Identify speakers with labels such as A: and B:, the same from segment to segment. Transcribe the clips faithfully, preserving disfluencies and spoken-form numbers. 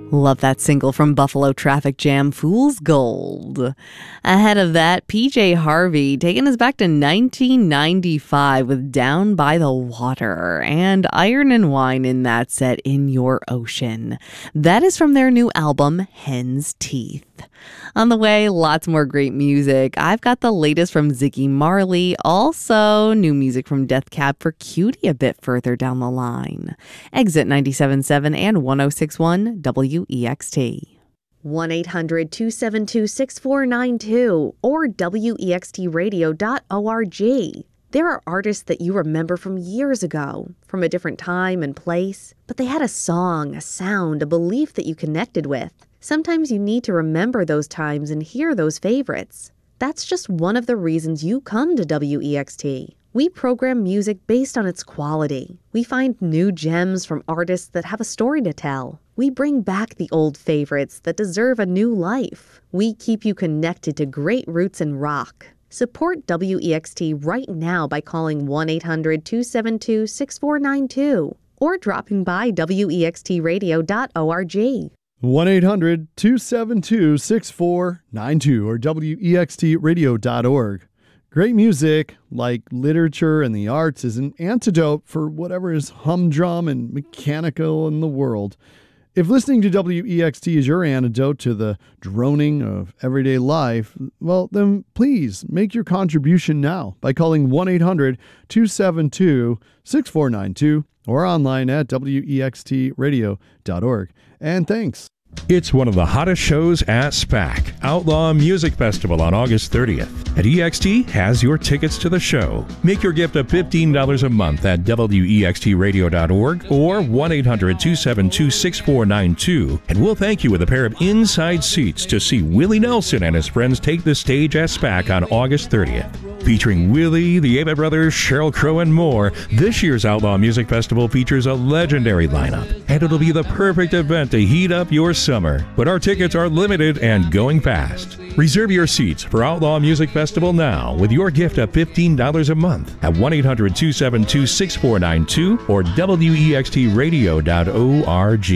A: Love that single from Buffalo Traffic Jam, Fool's Gold. Ahead of that, P J Harvey taking us back to nineteen ninety-five with Down by the Water, and Iron and Wine in that set, In Your Ocean. That is from their new album, Hen's Teeth. On the way, lots more great music. I've got the latest from Ziggy Marley, also new music from Death Cab for Cutie a bit further down the line. Exit ninety-seven point seven and one oh six point one W E X T. one eight hundred two seven two six four nine two or W E X T radio dot org. There are artists that you remember from years ago, from a different time and place, but they had a song, a sound, a belief that you connected with. Sometimes you need to remember those times and hear those favorites. That's just one of the reasons you come to W E X T. We program music based on its quality. We find new gems from artists that have a story to tell. We bring back the old favorites that deserve a new life. We keep you connected to great roots in rock. Support W E X T right now by calling one eight hundred two seven two six four nine two or dropping by W E X T radio dot org.
B: one eight hundred two seven two six four nine two or W E X T radio dot org. Great music, like literature and the arts, is an antidote for whatever is humdrum and mechanical in the world. If listening to W E X T is your antidote to the droning of everyday life, well, then please make your contribution now by calling one eight hundred two seven two six four nine two or online at W E X T radio dot org. And thanks.
C: It's one of the hottest shows at SPAC, Outlaw Music Festival, on August thirtieth. And E X T has your tickets to the show. Make your gift of fifteen dollars a month at W E X T radio dot org or one eight hundred two seven two six four nine two, and we'll thank you with a pair of inside seats to see Willie Nelson and his friends take the stage at SPAC on August thirtieth. Featuring Willie, the Avett Brothers, Sheryl Crow, and more, this year's Outlaw Music Festival features a legendary lineup, and it'll be the perfect event to heat up your summer. But our tickets are limited and going fast. Reserve your seats for Outlaw Music Festival now with your gift of fifteen dollars a month at one eight hundred two seven two six four nine two or W E X T radio dot org.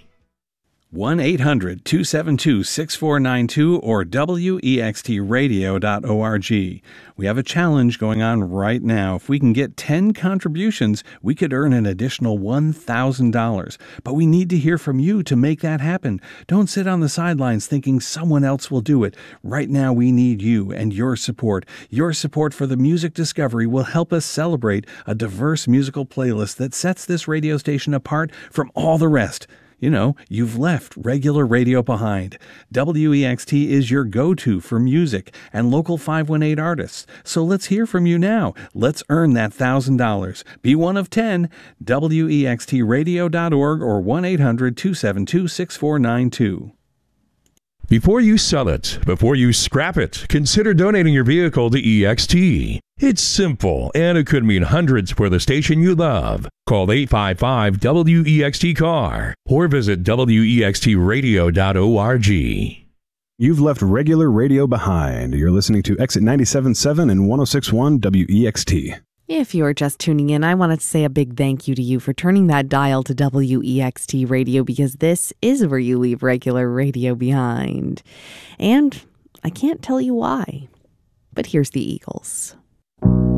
D: one eight hundred two seven two six four nine two or W E X T radio dot org. We have a challenge going on right now. If we can get ten contributions, we could earn an additional one thousand dollars. But we need to hear from you to make that happen. Don't sit on the sidelines thinking someone else will do it. Right now, we need you and your support. Your support for the music discovery will help us celebrate a diverse musical playlist that sets this radio station apart from all the rest. You know, you've left regular radio behind. W E X T is your go-to for music and local five one eight artists. So let's hear from you now. Let's earn that one thousand dollars. Be one of ten. W E X T radio dot org or one eight hundred two seven two six four nine two.
C: Before you sell it, before you scrap it, consider donating your vehicle to E X T. It's simple, and it could mean hundreds for the station you love. Call eight five five W E X T C A R or visit W E X T radio dot org.
E: You've left regular radio behind. You're listening to Exit ninety-seven point seven and one oh six point one W E X T.
A: If you're just tuning in, I wanted to say a big thank you to you for turning that dial to W E X T Radio, because this is where you leave regular radio behind. And I can't tell you why, but here's the Eagles.